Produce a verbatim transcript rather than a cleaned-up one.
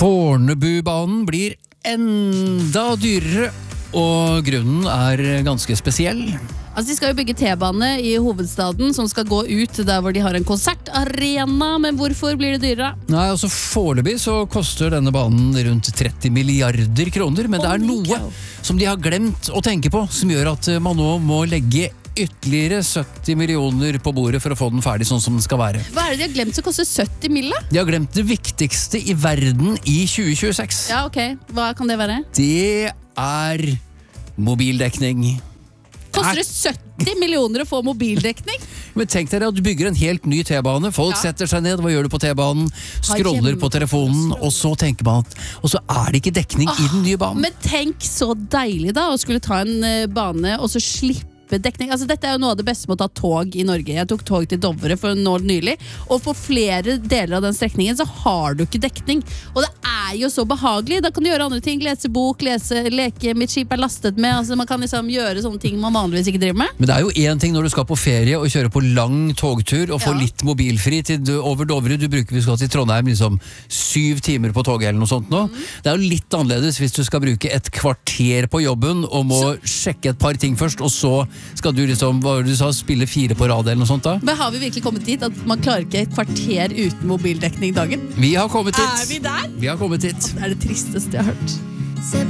Fornebubanen blir enda dyrere, og grunnen er ganske spesiell. Altså, de skal jo bygge T-bane i hovedstaden som skal gå ut der hvor de har en konsertarena, men hvorfor blir det dyrere? Nei, altså Foreløpig så koster denne banen rundt tretti milliarder kroner, men det er noe som de har glemt å tenke på, som gjør at man nå må legge ytterligere sytti millioner på bordet for å få den ferdig sånn som den skal være. Hva er det de har glemt som koster sytti mille? De har glemt det viktigste i verden i tjue tjueseks. Ja, ok. Hva kan det være? Det er mobildekning. Koster det sytti millioner å få mobildekning? Men tenk dere at du bygger en helt ny T-bane. Folk Ja. setter seg ned, hva gjør du på T-banen? Scroller på telefonen, og så tenker man at Og så er det ikke dekning i den nye banen. Men tenk så deilig da å skulle ta en eh, bane og så slippe dekning. Altså, dette er jo noe av det beste med å ta tog i Norge. Jeg tok tog til Dovre for nå nylig, og på flere deler av den strekningen så har du ikke dekning. Og det er jo så behagelig. Da kan du gjøre andre ting. Lese bok, lese, leke. Mitt skip er lastet med. Altså, man kan liksom gjøre sånne ting man vanligvis ikke driver med. Men det er jo en ting når du skal på ferie og kjøre på lang togtur og få Ja. litt mobilfri til du, over Dovre. Du bruker, vi skal til Trondheim liksom syv timer på toget eller noe sånt nå. Mm. Det er jo litt annerledes hvis du skal bruke et kvarter på jobben og må sjekke et par ting først, og så skal du liksom, hva var det du sa, spille fire på rad eller noe sånt da? Men har vi virkelig kommet dit at man klarer ikke et kvarter uten mobildekning dagen? Vi har kommet hit. Er vi der? Vi har kommet hit. Det er det tristeste jeg har hørt. Se